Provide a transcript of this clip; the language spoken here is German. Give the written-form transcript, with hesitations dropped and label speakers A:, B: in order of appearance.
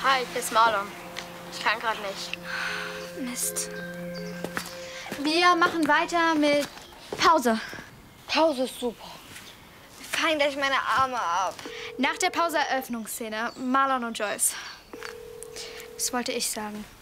A: Hi, hier ist Marlon. Ich kann gerade nicht.
B: Mist. Wir machen weiter mit Pause.
A: Pause ist super. Wir fallen gleich meine Arme ab.
B: Nach der Pause Eröffnungsszene. Marlon und Joyce. Das wollte ich sagen.